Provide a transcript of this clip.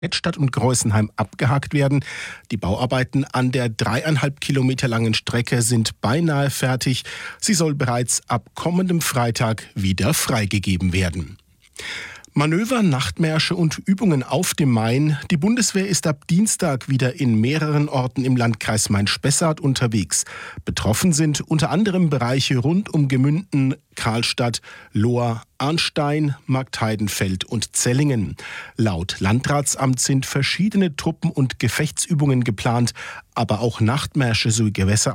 Mettstadt und Greußenheim abgehakt werden. Die Bauarbeiten an der 3,5 Kilometer langen Strecke sind beinahe fertig. Sie soll bereits ab kommendem Freitag wieder freigegeben werden. Manöver, Nachtmärsche und Übungen auf dem Main. Die Bundeswehr ist ab Dienstag wieder in mehreren Orten im Landkreis Main-Spessart unterwegs. Betroffen sind unter anderem Bereiche rund um Gemünden, Karlstadt, Lohr, Arnstein, Marktheidenfeld und Zellingen. Laut Landratsamt sind verschiedene Truppen- und Gefechtsübungen geplant, aber auch Nachtmärsche sowie Gewässer